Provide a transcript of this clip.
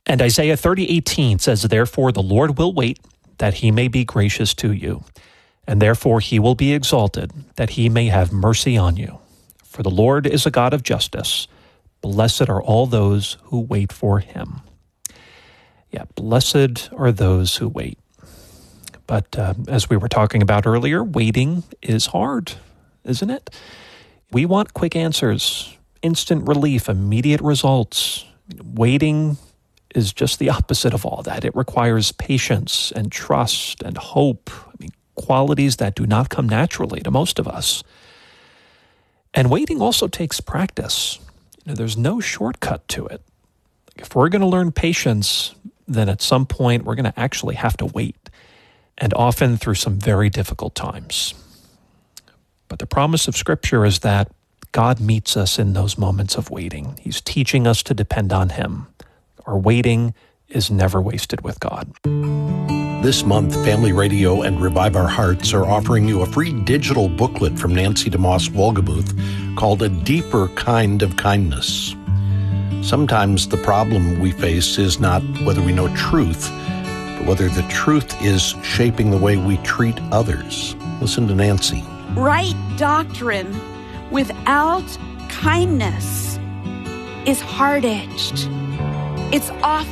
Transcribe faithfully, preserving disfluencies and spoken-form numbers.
And Isaiah thirty eighteen says, "Therefore the Lord will wait, that he may be gracious to you. And therefore he will be exalted, that he may have mercy on you. For the Lord is a God of justice. Blessed are all those who wait for him." Yeah, blessed are those who wait. But uh, as we were talking about earlier, waiting is hard, isn't it? We want quick answers, instant relief, immediate results. Waiting is just the opposite of all that. It requires patience and trust and hope. I mean, qualities that do not come naturally to most of us. And waiting also takes practice. You know, there's no shortcut to it. If we're going to learn patience, then at some point we're going to actually have to wait, and often through some very difficult times. But the promise of Scripture is that God meets us in those moments of waiting. He's teaching us to depend on him. Our waiting is never wasted with God. This month, Family Radio and Revive Our Hearts are offering you a free digital booklet from Nancy DeMoss Wolgemuth called A Deeper Kind of Kindness. Sometimes the problem we face is not whether we know truth, but whether the truth is shaping the way we treat others. Listen to Nancy. Right doctrine without kindness is hard-edged. It's often